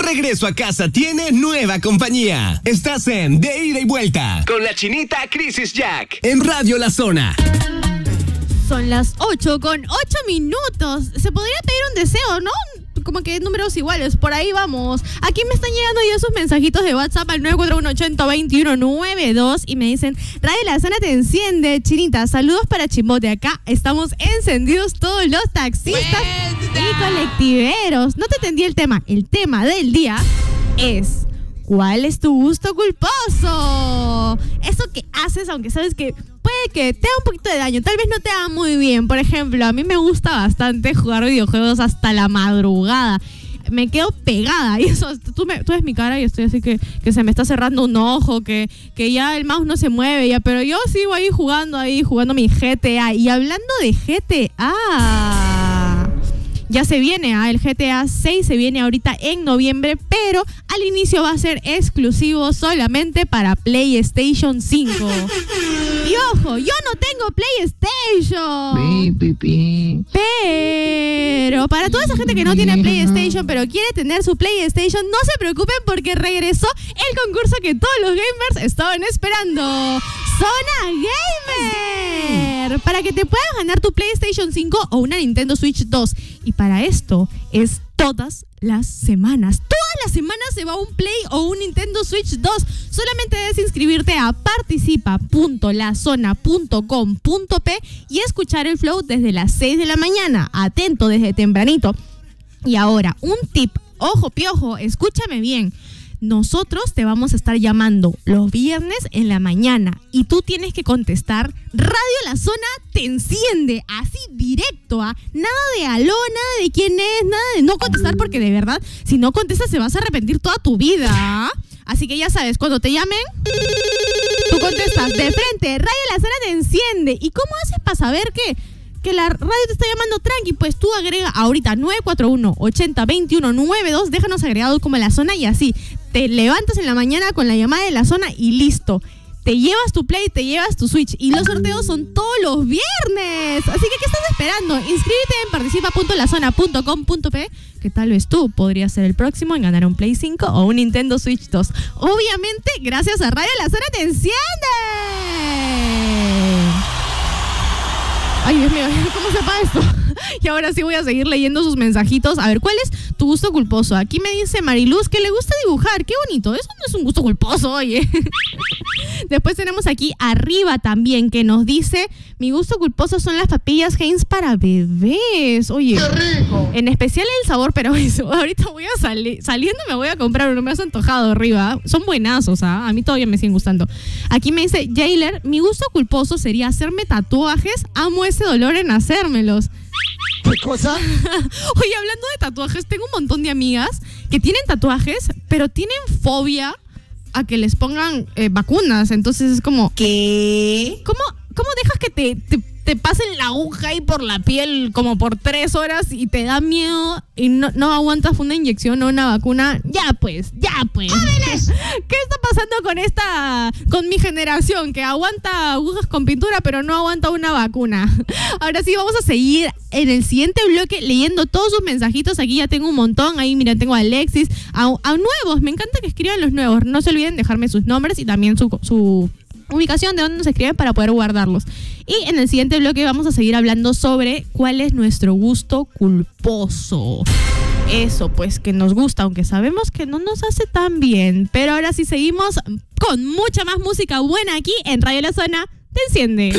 regreso a casa tiene nueva compañía. Estás en De Ida y Vuelta con la chinita Crisis Jack en Radio La Zona. Son las 8:08. Se podría pedir un deseo, ¿no? Como que números iguales, por ahí vamos. Aquí me están llegando ya sus mensajitos de WhatsApp al 941-80-2192 y me dicen: Radio La Zona te enciende, chinita. Saludos para Chimbote. Acá estamos encendidos todos los taxistas y colectiveros. No te entendí el tema. El tema del día es: ¿cuál es tu gusto culposo? Eso que haces, aunque sabes que puede que te haga un poquito de daño, tal vez no te haga muy bien. Por ejemplo, a mí me gusta bastante jugar videojuegos hasta la madrugada. Me quedo pegada y eso, tú ves mi cara y estoy así que se me está cerrando un ojo, que ya el mouse no se mueve ya, pero yo sigo ahí jugando mi GTA. Y hablando de GTA, ya se viene, el GTA 6 se viene ahorita en noviembre, pero al inicio va a ser exclusivo solamente para PlayStation 5. Y ojo, yo no tengo PlayStation. Pero para toda esa gente que no tiene PlayStation, pero quiere tener su PlayStation, no se preocupen porque regresó el concurso que todos los gamers estaban esperando. Zona Gamer. Para que te puedas ganar tu PlayStation 5 o una Nintendo Switch 2. Y para esto es todas las semanas. Todas las semanas se va un Play o un Nintendo Switch 2. Solamente debes inscribirte a participa.lazona.com.p y escuchar el flow desde las 6 de la mañana. Atento desde tempranito. Y ahora, un tip. Ojo, piojo, escúchame bien. Nosotros te vamos a estar llamando los viernes en la mañana y tú tienes que contestar. Radio La Zona te enciende, así directo, nada de aló, nada de quién es, nada de no contestar, porque de verdad, si no contestas, se vas a arrepentir toda tu vida. Así que ya sabes, cuando te llamen, tú contestas de frente. Radio La Zona te enciende. ¿Y cómo haces para saber que la radio te está llamando tranqui? Pues tú agrega ahorita 941-80-2192, déjanos agregado como La Zona y así te levantas en la mañana con la llamada de La Zona y listo. Te llevas tu Play, te llevas tu Switch y los sorteos son todos los viernes. Así que, ¿qué estás esperando? Inscríbete en participa.lazona.com.p, que tal vez tú podrías ser el próximo en ganar un Play 5 o un Nintendo Switch 2. Obviamente, gracias a Radio La Zona te enciende. Ay, Dios mío, ¿cómo se apaga esto? Y ahora sí voy a seguir leyendo sus mensajitos. A ver, ¿cuál es tu gusto culposo? Aquí me dice Mariluz que le gusta dibujar. ¡Qué bonito! Eso no es un gusto culposo, oye. Después tenemos aquí Arriba también, que nos dice: mi gusto culposo son las papillas Heinz para bebés. Oye, ¡qué rico! En especial el sabor, pero eso, ahorita voy a saliendo me voy a comprar uno. Me has antojado, Arriba. Son buenazos, a mí todavía me siguen gustando. Aquí me dice Jailer: mi gusto culposo sería hacerme tatuajes. Amo ese dolor en hacérmelos. ¿Qué cosa? Oye, hablando de tatuajes, tengo un montón de amigas que tienen tatuajes, pero tienen fobia a que les pongan vacunas. Entonces es como, ¿qué? ¿Cómo dejas que te pasen la aguja ahí por la piel como por 3 horas y te da miedo y no aguantas una inyección o una vacuna? Ya pues. ¡Jóvenes! ¿Qué está pasando con mi generación? Que aguanta agujas con pintura pero no aguanta una vacuna. Ahora sí, vamos a seguir en el siguiente bloque leyendo todos sus mensajitos. Aquí ya tengo un montón. Ahí, mira, tengo a Alexis, a nuevos. Me encanta que escriban los nuevos. No se olviden dejarme sus nombres y también su ubicación de donde nos escriben para poder guardarlos. Y en el siguiente bloque vamos a seguir hablando sobre cuál es nuestro gusto culposo. Eso, pues, que nos gusta, aunque sabemos que no nos hace tan bien. Pero ahora sí seguimos con mucha más música buena aquí en Radio La Zona. Te enciende.